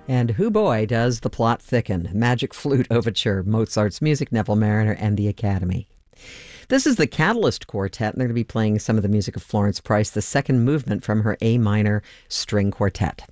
And who boy does the plot thicken? Magic Flute Overture, Mozart's music, Neville Mariner, and the Academy. This is the Catalyst Quartet, and they're going to be playing some of the music of Florence Price, the second movement from her A minor string quartet.